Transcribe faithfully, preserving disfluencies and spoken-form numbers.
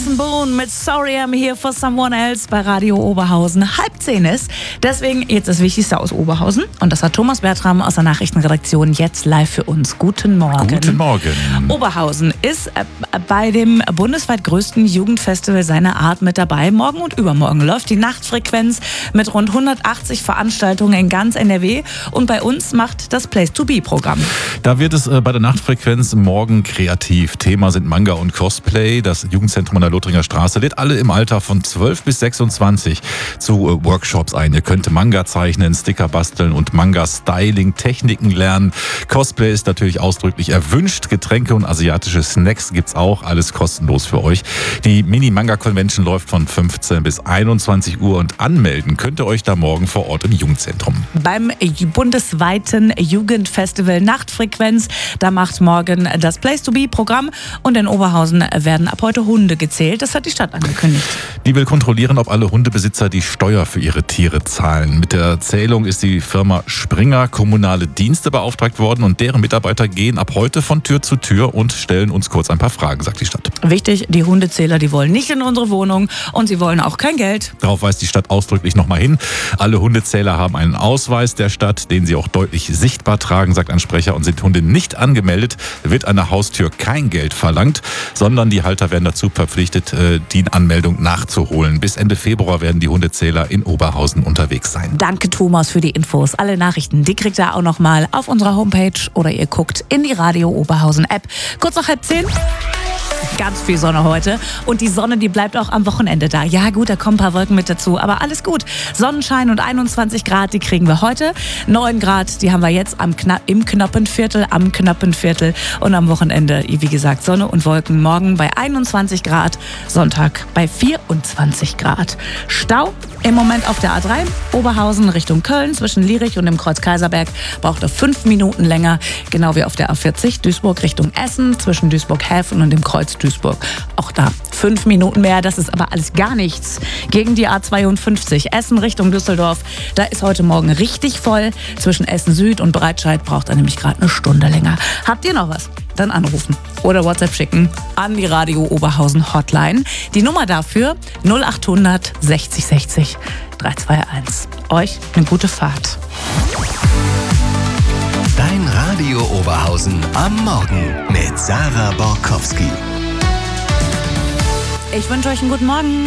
and Boone mit Sorry I'm Here for Someone Else bei Radio Oberhausen. Halb zehn ist. Deswegen jetzt das Wichtigste aus Oberhausen. Und das hat Thomas Bertram aus der Nachrichtenredaktion jetzt live für uns. Guten Morgen. Guten Morgen. Oberhausen ist äh, bei dem bundesweit größten Jugendfestival seiner Art mit dabei. Morgen und übermorgen läuft die Nachtfrequenz mit rund hundertachtzig Veranstaltungen in ganz N R W. Und bei uns macht das Place-to-Be-Programm. Da wird es äh, bei der Nachtfrequenz morgen kreativ. Thema sind Manga und Cosplay. Das Jugendzentrum an der Lothringer Straße lädt alle im Alter von zwölf bis sechsundzwanzig zu äh, Workshops ein. Ihr könnt Manga zeichnen, Sticker basteln und Manga-Styling-Techniken lernen. Cosplay ist natürlich ausdrücklich erwünscht. Getränke und asiatische Snacks gibt's auch. Alles kostenlos für euch. Die Mini-Manga-Convention läuft von fünfzehn bis einundzwanzig Uhr und anmelden könnt ihr euch da morgen vor Ort im Jugendzentrum. Beim bundesweiten Jugendfestival Nachtfrequenz, da macht morgen das Place-to-Be-Programm und in Oberhausen werden ab heute Hunde gezählt. Das hat die Stadt angekündigt. Die will kontrollieren, ob alle Hundebesitzer die Steuer für ihre Tiere zahlen. Mit der Zählung ist die Firma Springer Kommunale Dienste beauftragt worden und deren Mitarbeiter gehen ab heute von Tür zu Tür und stellen uns kurz ein paar Fragen, sagt die Stadt. Wichtig, die Hundezähler, die wollen nicht in unsere Wohnung und sie wollen auch kein Geld. Darauf weist die Stadt ausdrücklich nochmal hin. Alle Hundezähler haben einen Ausweis der Stadt, den sie auch deutlich sichtbar tragen, sagt ein Sprecher, und sind Hunde nicht angemeldet, wird an der Haustür kein Geld verlangt, sondern die Halter werden dazu verpflichtet, die Anmeldung nachzuholen. Bis Ende Februar werden die Hundezähler in Oberhausen unterwegs sein. Danke Thomas für die Infos. Alle Nachrichten, die kriegt ihr auch nochmal auf unserer Homepage oder ihr guckt in die Radio Oberhausen App. Kurz nach halb zehn. Ganz viel Sonne heute und die Sonne, die bleibt auch am Wochenende da. Ja gut, da kommen ein paar Wolken mit dazu, aber alles gut. Sonnenschein und einundzwanzig Grad, die kriegen wir heute. neun Grad, die haben wir jetzt am Kna- im Knoppenviertel, am Knoppenviertel und am Wochenende, wie gesagt, Sonne und Wolken. Morgen bei einundzwanzig Grad, Sonntag bei vierundzwanzig Grad. Stau im Moment auf der A drei, Oberhausen Richtung Köln, zwischen Lierich und dem Kreuz Kaiserberg, braucht er fünf Minuten länger, genau wie auf der A vierzig, Duisburg Richtung Essen, zwischen Duisburg-Häfen und dem Kreuz Duisburg. Auch da fünf Minuten mehr, das ist aber alles gar nichts. Gegen die A zweiundfünfzig, Essen Richtung Düsseldorf, da ist heute Morgen richtig voll. Zwischen Essen Süd und Breitscheid braucht er nämlich gerade eine Stunde länger. Habt ihr noch was? Dann anrufen oder WhatsApp schicken an die Radio Oberhausen Hotline. Die Nummer dafür null achthundert sechzig sechzig drei zwei eins. Euch eine gute Fahrt. Dein Radio Oberhausen am Morgen mit Sarah Borkowski. Ich wünsche euch einen guten Morgen.